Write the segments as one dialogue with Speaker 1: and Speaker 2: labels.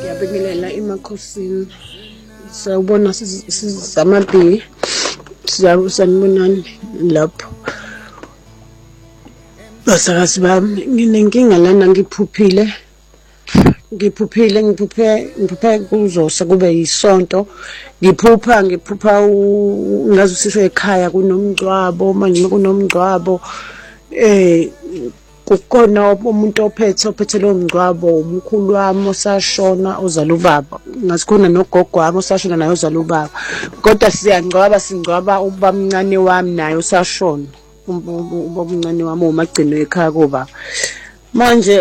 Speaker 1: Ngiyabingelela emakhosini. Sawubona sizamabili. Sanibonani lapho. Basakazi bami, nginenkinga lana ngiphuphile kuzosa kube yisonto. Ngiphupha ngazi usisho ekhaya kunomgcwabo, manje kunomgcwabo kukhona umuntu ophethe lo mgcwabo, umkhulu wami osashona ozala ubaba. Ngasikhona nogogo wami osashona naye ozala ubaba. Kodwa singcwaba ubamncane wami naye osashona. Ubamncane wami umagcino ekhaya kuba. Manje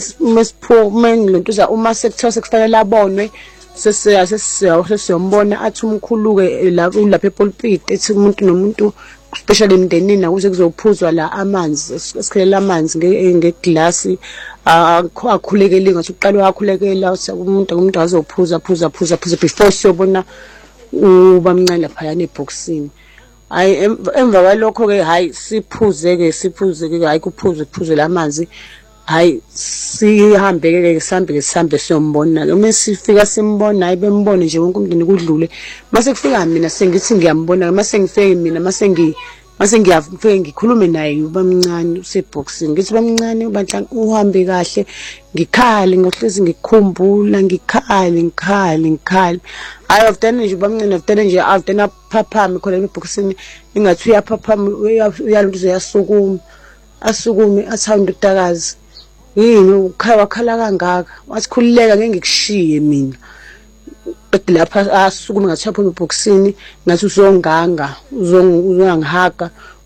Speaker 1: uma sekuthiwa sekufanele abonwe sesiyombona athi umkhulu-ke lapha epulpit ethi umuntu nomuntu especially emndenini akuze kuzophuzwa la amanzi esikhelela amanzi ngeglasi akhulekele ngathi uqala wakhulekela umuntu azophuza before siyobona ubamncane lapha ebhokisini. Hayi emva kwalokho-ke hayi siphuze-ke hayi kuphuze lamanzi. Hayi sihambe siyombona-ke uma sifika simbona hayi bembone nje wonke umndeni kudlule. Mase kufika mina sengithi ngiyambona mase ngifike mina mase ngiyafike ngikhulume naye ubamncane usebhokisini ngithi bamncane ubanhla uhambe kahle ngikhale ngohlezi ngikukhumbula ngikhale hayi after nje ubamncane after aphaphame khona ebhokisini ingathi uyaphaphama uyaluntu yasukuma asukume athanda udakazi. Yini wakhala kangaka wathi khulileka ngeke ngikushiye mina. But lapha asukume ngathi apho ebhokisini ngathi uzonganga uzongihaga.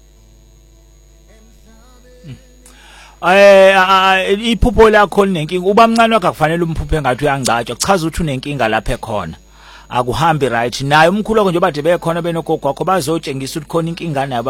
Speaker 2: Iphupho lakho linenkinga ubamncane wakhe akufanele umphuphe ngathi uyangcatshwa kuchaza ukuthi unenkinga lapha ekhona akuhambi right naye umkhulu wakho nje bade bekhona benogogo wakho bazotshengisa ukuthi khona inkinga nayo.